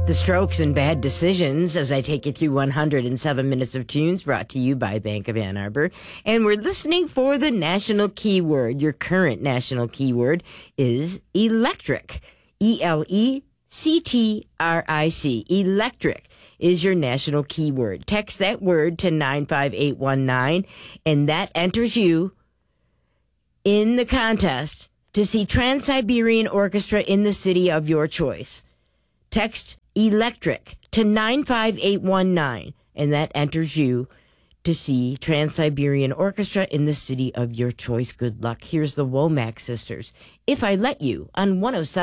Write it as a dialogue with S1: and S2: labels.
S1: The Strokes and Bad Decisions as I take you through 107 minutes of tunes brought to you by Bank of Ann Arbor. And we're listening for the national keyword. Your current national keyword is electric. E-L-E-C-T-R-I-C. Electric is your national keyword. Text that word to 95819 and that enters you in the contest to see Trans-Siberian Orchestra in the city of your choice. Text electric to 95819 and that enters you to see Trans-Siberian Orchestra in the city of your choice. Good luck. Here's the Womack Sisters. If I Let You on 107.